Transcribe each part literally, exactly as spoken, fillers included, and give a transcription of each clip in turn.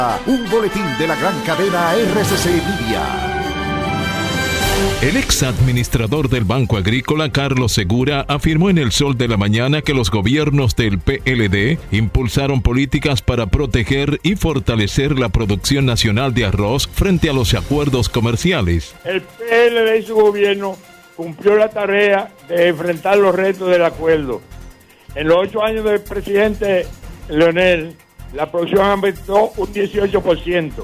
Un boletín de la gran cadena R C C Media. El ex administrador del Banco Agrícola, Carlos Segura, afirmó en El Sol de la Mañana que los gobiernos del P L D impulsaron políticas para proteger y fortalecer la producción nacional de arroz frente a los acuerdos comerciales. El P L D y su gobierno cumplió la tarea de enfrentar los retos del acuerdo. En los ocho años del presidente Leonel, la producción aumentó un dieciocho por ciento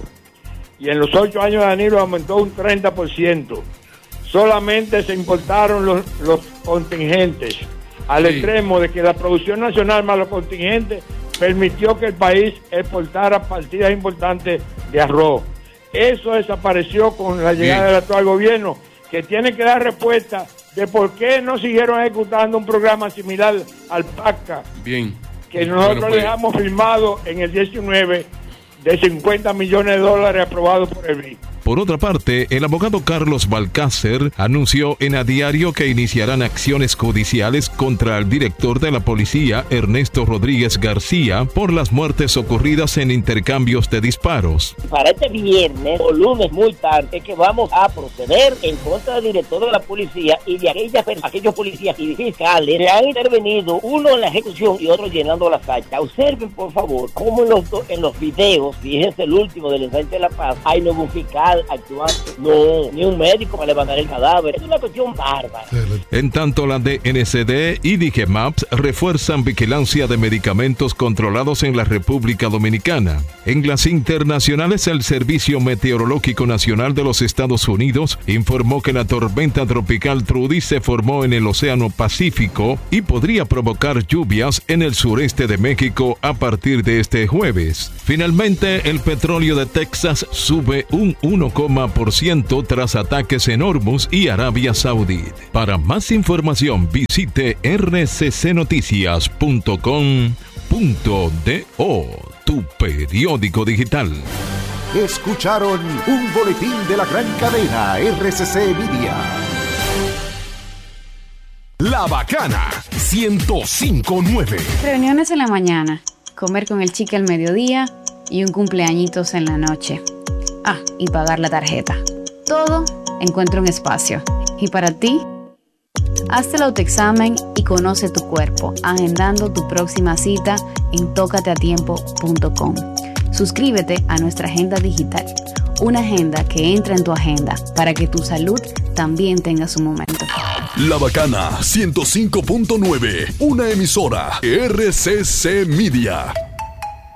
y en los ocho años de Danilo aumentó un treinta por ciento. Solamente se importaron los, los contingentes, al sí. extremo de que la producción nacional más los contingentes permitió que el país exportara partidas importantes de arroz. Eso desapareció con la llegada Bien. del actual gobierno, que tiene que dar respuesta de por qué no siguieron ejecutando un programa similar al PACA. Bien. Que nosotros bueno, pues, dejamos firmado en el diecinueve de cincuenta millones de dólares aprobados por el B I D. Por otra parte, el abogado Carlos Balcácer anunció en A Diario que iniciarán acciones judiciales contra el director de la policía, Ernesto Rodríguez García, por las muertes ocurridas en intercambios de disparos. Para este viernes o lunes muy tarde que vamos a proceder en contra del director de la policía y de aquellas, aquellos policías y fiscales que han intervenido, uno en la ejecución y otro llenando la facha. Observen, por favor, cómo en los, en los videos, fíjense el último del ensanche de La Paz, hay nuevo fiscal actuando, no, ni un médico para levantar el cadáver. Es una cuestión bárbara. En tanto, la D N C D y DIGEMAPS refuerzan vigilancia de medicamentos controlados en la República Dominicana. En las internacionales, el Servicio Meteorológico Nacional de los Estados Unidos informó que la tormenta tropical Trudy se formó en el Océano Pacífico y podría provocar lluvias en el sureste de México a partir de este jueves. Finalmente, el petróleo de Texas sube un uno por ciento tras ataques en Hormuz y Arabia Saudita. Para más información, visite r c c noticias punto com punto do, tu periódico digital. Escucharon un boletín de la gran cadena R C C Media. La Bacana ciento cinco punto nueve. Reuniones en la mañana, comer con el chique al mediodía y un cumpleañitos en la noche. Ah, y pagar la tarjeta. Todo encuentra un espacio. ¿Y para ti? Hazte el autoexamen y conoce tu cuerpo, agendando tu próxima cita en tócate a tiempo punto com. Suscríbete a nuestra agenda digital, una agenda que entra en tu agenda para que tu salud también tenga su momento. La Bacana ciento cinco punto nueve, una emisora R C C Media.